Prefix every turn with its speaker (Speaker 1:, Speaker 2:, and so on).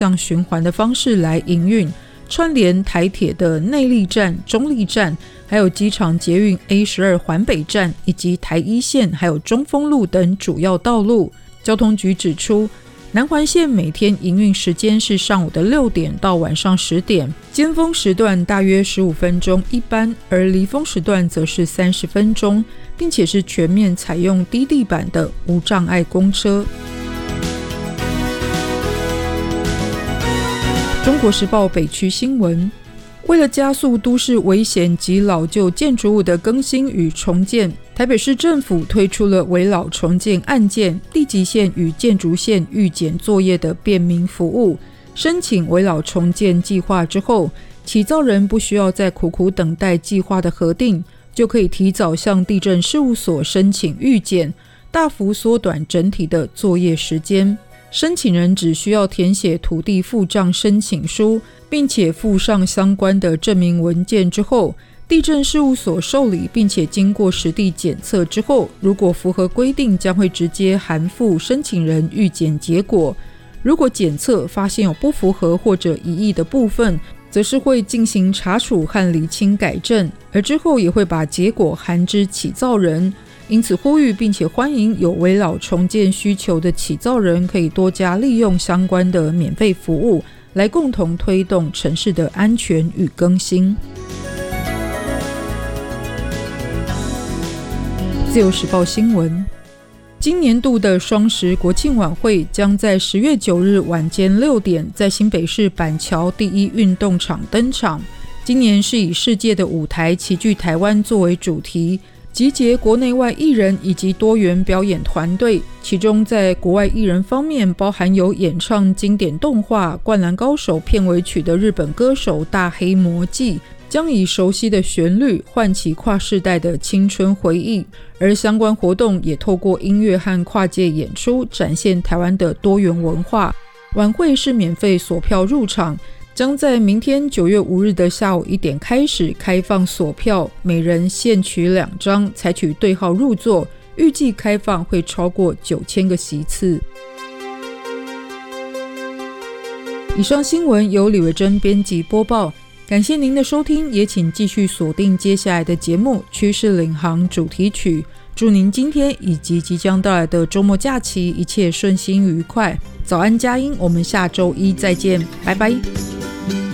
Speaker 1: 像循环的方式来营运，串联台铁的内坜站、中坜站，还有机场捷运 A12 环北站以及台一线还有中丰路等主要道路。交通局指出，南环线每天营运时间是上午的6点到晚上10点，尖峰时段大约15分钟一班，而离峰时段则是30分钟，并且是全面采用低地板的无障碍公车。中国时报北区新闻，为了加速都市危险及老旧建筑物的更新与重建，台北市政府推出了危老重建案件地级线与建筑线预检作业的便民服务。申请危老重建计划之后，起造人不需要再苦苦等待计划的核定，就可以提早向地政事务所申请预检，大幅缩短整体的作业时间。申请人只需要填写土地付账申请书，并且附上相关的证明文件之后，地政事务所受理，并且经过实地检测之后，如果符合规定，将会直接函附申请人预检结果。如果检测发现有不符合或者疑义的部分，则是会进行查处和厘清改正，而之后也会把结果函知起造人。因此呼吁并且欢迎有危老重建需求的起造人可以多加利用相关的免费服务，来共同推动城市的安全与更新。自由时报新闻，今年度的双十国庆晚会将在10月9日晚间6点在新北市板桥第一运动场登场。今年是以世界的舞台齐聚台湾作为主题，集结国内外艺人以及多元表演团队，其中在国外艺人方面包含有演唱经典动画《灌篮高手》片尾曲的日本歌手大黑魔纪，将以熟悉的旋律唤起跨世代的青春回忆，而相关活动也透过音乐和跨界演出展现台湾的多元文化。晚会是免费锁票入场，将在明天9月5日的下午1点开始开放锁票，每人限取2张，采取对号入座，预计开放会超过9000个席次。以上新闻由李维珍编辑播报，感谢您的收听，也请继续锁定接下来的节目《趋势领航》主题曲。祝您今天以及即将到来的周末假期一切顺心愉快。早安佳音，我们下周一再见，拜拜。